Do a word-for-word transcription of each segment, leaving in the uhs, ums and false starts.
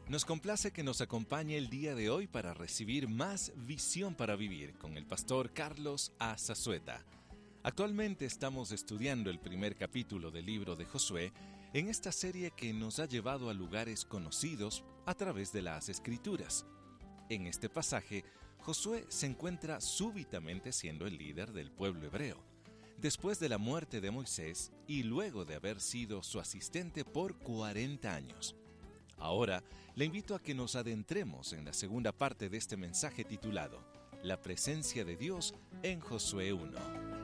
Nos complace que nos acompañe el día de hoy para recibir más Visión para Vivir con el pastor Carlos A. Zazueta. Actualmente estamos estudiando el primer capítulo del libro de Josué en esta serie que nos ha llevado a lugares conocidos a través de las Escrituras. En este pasaje, Josué se encuentra súbitamente siendo el líder del pueblo hebreo, después de la muerte de Moisés y luego de haber sido su asistente por cuarenta años. Ahora, le invito a que nos adentremos en la segunda parte de este mensaje titulado La presencia de Dios en Josué uno.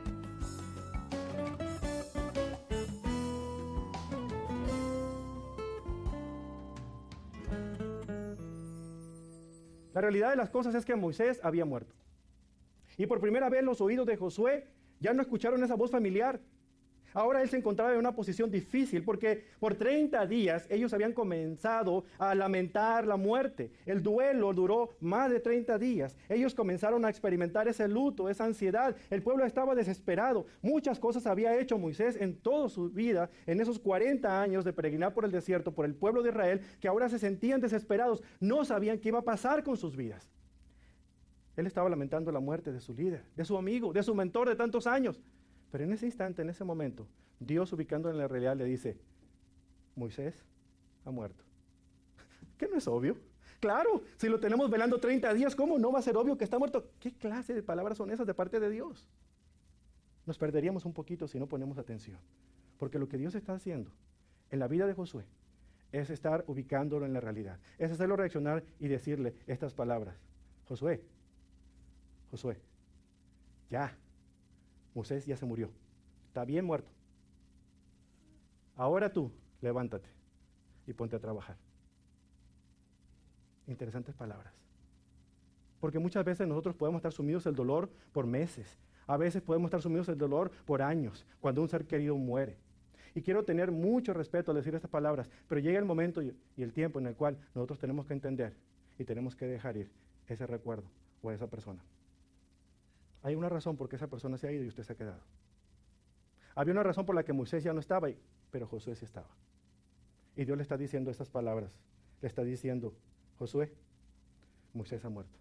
La realidad de las cosas es que Moisés había muerto. Y por primera vez los oídos de Josué ya no escucharon esa voz familiar. Ahora él se encontraba en una posición difícil porque por treinta días ellos habían comenzado a lamentar la muerte. El duelo duró más de treinta días. Ellos comenzaron a experimentar ese luto, esa ansiedad. El pueblo estaba desesperado. Muchas cosas había hecho Moisés en toda su vida, en esos cuarenta años de peregrinar por el desierto, por el pueblo de Israel, que ahora se sentían desesperados. No sabían qué iba a pasar con sus vidas. Él estaba lamentando la muerte de su líder, de su amigo, de su mentor de tantos años. Pero en ese instante, en ese momento, Dios, ubicándolo en la realidad, le dice: Moisés ha muerto. ¿Qué no es obvio? Claro, si lo tenemos velando treinta días, ¿cómo no va a ser obvio que está muerto? ¿Qué clase de palabras son esas de parte de Dios? Nos perderíamos un poquito si no ponemos atención. Porque lo que Dios está haciendo en la vida de Josué es estar ubicándolo en la realidad. Es hacerlo reaccionar y decirle estas palabras: Josué, Josué, ya. Moisés ya se murió, está bien muerto. Ahora tú, levántate y ponte a trabajar. Interesantes palabras. Porque muchas veces nosotros podemos estar sumidos en el dolor por meses. A veces podemos estar sumidos en el dolor por años, cuando un ser querido muere. Y quiero tener mucho respeto al decir estas palabras, pero llega el momento y el tiempo en el cual nosotros tenemos que entender y tenemos que dejar ir ese recuerdo o esa persona. Hay una razón por qué esa persona se ha ido y usted se ha quedado. Había una razón por la que Moisés ya no estaba, pero Josué sí estaba. Y Dios le está diciendo estas palabras. Le está diciendo: Josué, Moisés ha muerto.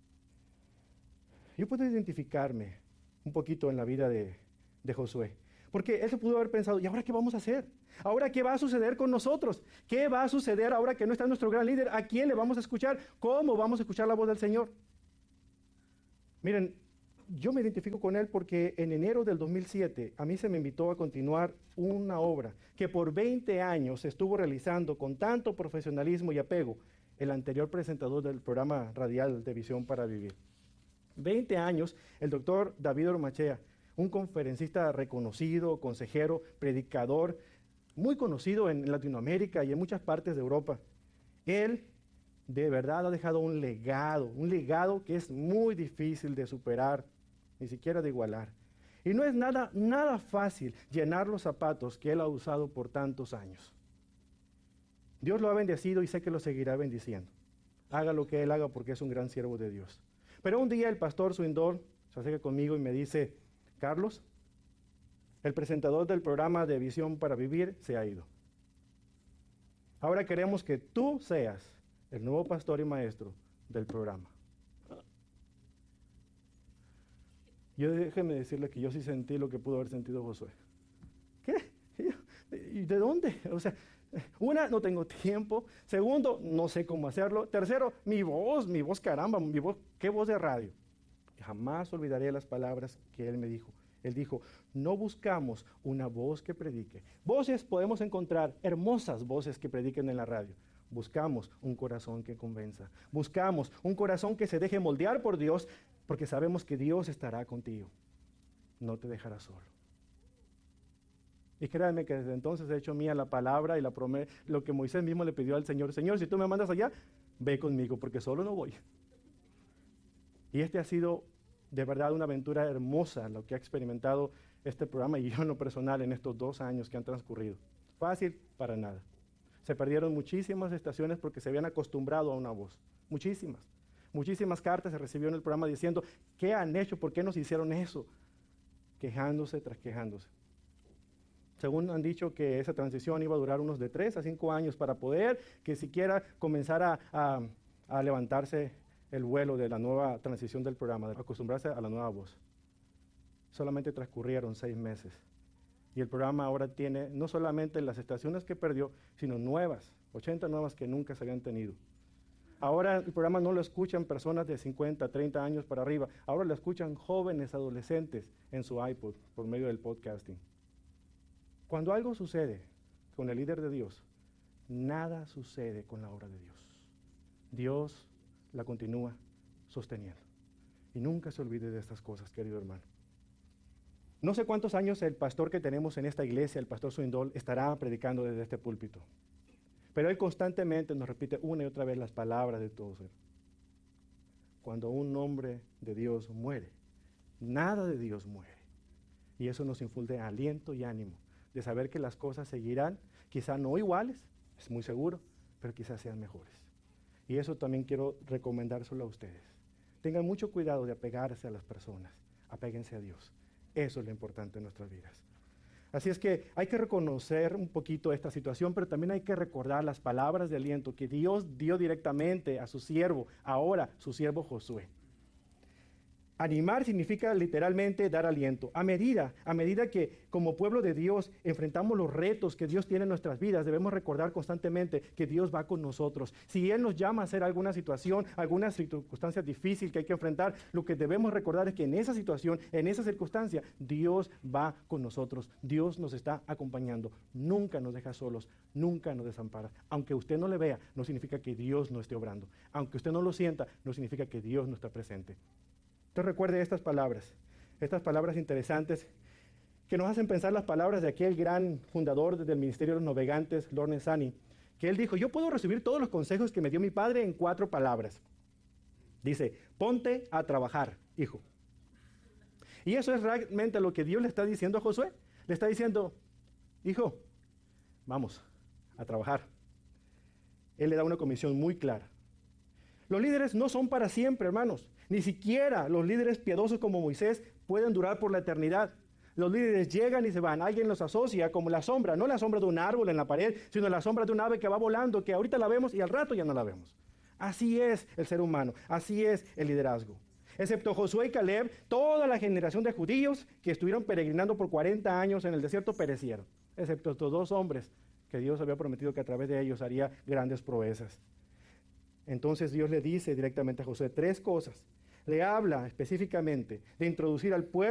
Yo puedo identificarme un poquito en la vida de, de Josué. Porque él se pudo haber pensado: ¿y ahora qué vamos a hacer? ¿Ahora qué va a suceder con nosotros? ¿Qué va a suceder ahora que no está nuestro gran líder? ¿A quién le vamos a escuchar? ¿Cómo vamos a escuchar la voz del Señor? Miren, yo me identifico con él porque en enero del dos mil siete a mí se me invitó a continuar una obra que por veinte años se estuvo realizando con tanto profesionalismo y apego el anterior presentador del programa radial de Visión para Vivir. veinte años, el doctor David Ormachea, un conferencista reconocido, consejero, predicador, muy conocido en Latinoamérica y en muchas partes de Europa. Él de verdad ha dejado un legado, un legado que es muy difícil de superar, ni siquiera de igualar. Y no es nada, nada fácil llenar los zapatos que él ha usado por tantos años. Dios lo ha bendecido y sé que lo seguirá bendiciendo. Haga lo que él haga porque es un gran siervo de Dios. Pero un día el pastor Swindol se acerca conmigo y me dice: Carlos, el presentador del programa de Visión para Vivir se ha ido. Ahora queremos que tú seas el nuevo pastor y maestro del programa. Yo déjeme decirle que yo sí sentí lo que pudo haber sentido Josué. ¿Qué? ¿Y de dónde? O sea, una, no tengo tiempo. Segundo, no sé cómo hacerlo. Tercero, mi voz, mi voz, caramba, mi voz, qué voz de radio. Jamás olvidaré las palabras que él me dijo. Él dijo: no buscamos una voz que predique. Voces podemos encontrar, hermosas voces que prediquen en la radio. Buscamos un corazón que convenza. Buscamos un corazón que se deje moldear por Dios, porque sabemos que Dios estará contigo. No te dejará solo. Y créanme que desde entonces he hecho mía la palabra y la promesa, lo que Moisés mismo le pidió al Señor: Señor, si tú me mandas allá, ve conmigo, porque solo no voy. Y este ha sido de verdad una aventura hermosa, lo que ha experimentado este programa y yo en lo personal en estos dos años que han transcurrido. Fácil para nada. Se perdieron muchísimas estaciones porque se habían acostumbrado a una voz. Muchísimas. Muchísimas cartas se recibieron en el programa diciendo: ¿qué han hecho? ¿Por qué nos hicieron eso? Quejándose tras quejándose. Según han dicho que esa transición iba a durar unos de tres a cinco años para poder que siquiera comenzara a, a levantarse el vuelo de la nueva transición del programa, de acostumbrarse a la nueva voz. Solamente transcurrieron seis meses. Y el programa ahora tiene no solamente las estaciones que perdió, sino nuevas, ochenta nuevas que nunca se habían tenido. Ahora el programa no lo escuchan personas de cincuenta, treinta años para arriba, ahora lo escuchan jóvenes, adolescentes en su iPod por medio del podcasting. Cuando algo sucede con el líder de Dios, nada sucede con la obra de Dios. Dios la continúa sosteniendo. Y nunca se olvide de estas cosas, querido hermano. No sé cuántos años el pastor que tenemos en esta iglesia, el pastor Swindoll, estará predicando desde este púlpito. Pero él constantemente nos repite una y otra vez las palabras de todos él. Cuando un hombre de Dios muere, nada de Dios muere. Y eso nos infunde aliento y ánimo de saber que las cosas seguirán, quizá no iguales, es muy seguro, pero quizás sean mejores. Y eso también quiero recomendárselo a ustedes. Tengan mucho cuidado de apegarse a las personas, apéguense a Dios. Eso es lo importante en nuestras vidas. Así es que hay que reconocer un poquito esta situación, pero también hay que recordar las palabras de aliento que Dios dio directamente a su siervo, ahora su siervo Josué. Animar significa literalmente dar aliento. A medida, a medida que como pueblo de Dios enfrentamos los retos que Dios tiene en nuestras vidas, debemos recordar constantemente que Dios va con nosotros. Si Él nos llama a hacer alguna situación, alguna circunstancia difícil que hay que enfrentar, lo que debemos recordar es que en esa situación, en esa circunstancia, Dios va con nosotros. Dios nos está acompañando. Nunca nos deja solos, nunca nos desampara. Aunque usted no le vea, no significa que Dios no esté obrando. Aunque usted no lo sienta, no significa que Dios no está presente. Entonces recuerde estas palabras, estas palabras interesantes que nos hacen pensar las palabras de aquel gran fundador del Ministerio de los Navegantes, Lawrence Annie, que él dijo: yo puedo resumir todos los consejos que me dio mi padre en cuatro palabras. Dice: ponte a trabajar, hijo. Y eso es realmente lo que Dios le está diciendo a Josué. Le está diciendo: hijo, vamos a trabajar. Él le da una comisión muy clara. Los líderes no son para siempre, hermanos. Ni siquiera los líderes piadosos como Moisés pueden durar por la eternidad. Los líderes llegan y se van. Alguien los asocia como la sombra, no la sombra de un árbol en la pared, sino la sombra de un ave que va volando, que ahorita la vemos y al rato ya no la vemos. Así es el ser humano, así es el liderazgo. Excepto Josué y Caleb, toda la generación de judíos que estuvieron peregrinando por cuarenta años en el desierto perecieron. Excepto estos dos hombres que Dios había prometido que a través de ellos haría grandes proezas. Entonces Dios le dice directamente a Josué tres cosas. Le habla específicamente de introducir al pueblo